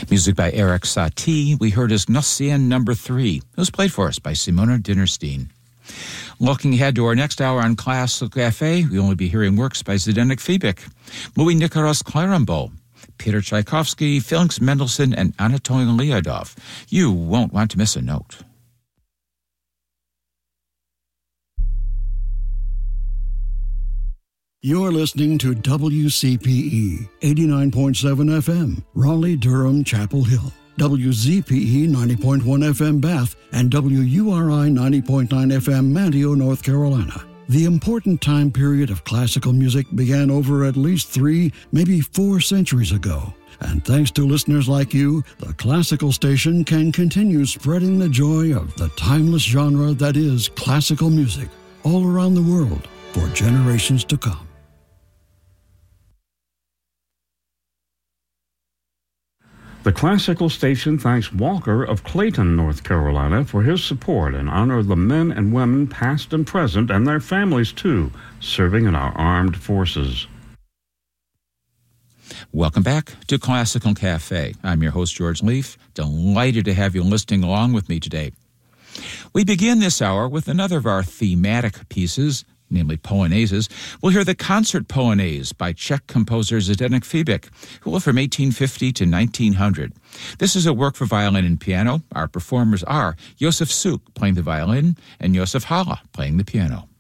Music by Eric Satie. We heard his Gnossienne No. 3. It was played for us by Simona Dinnerstein. Looking ahead to our next hour on Classical Cafe, we will be hearing works by Zdeněk Fibik, Louis-Nicolas Clérambault, Peter Tchaikovsky, Felix Mendelssohn, and Anatoly Lyudov. You won't want to miss a note. You're listening to WCPE 89.7 FM, Raleigh-Durham, Chapel Hill, WZPE 90.1 FM, Bath, and WURI 90.9 FM, Manteo, North Carolina. The important time period of classical music began over at least 3, maybe 4 centuries ago. And thanks to listeners like you, the classical station can continue spreading the joy of the timeless genre that is classical music all around the world for generations to come. The Classical Station thanks Walker of Clayton, North Carolina, for his support in honor of the men and women, past and present, and their families, too, serving in our armed forces. Welcome back to Classical Cafe. I'm your host, George Leaf. Delighted to have you listening along with me today. We begin this hour with another of our thematic pieces, namely Polonaises. We'll hear the Concert Polonaise by Czech composer Zdeněk Fibik, who lived from 1850 to 1900. This is a work for violin and piano. Our performers are Josef Suk playing the violin and Josef Hala playing the piano.